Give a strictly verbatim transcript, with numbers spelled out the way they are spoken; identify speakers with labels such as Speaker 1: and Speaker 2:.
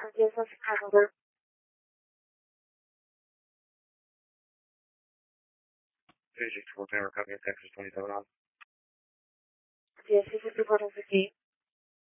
Speaker 1: Yes, that's Chicago.
Speaker 2: three six four Tower, copy of Texas twenty-seven on.
Speaker 1: Yes, this is report of the key.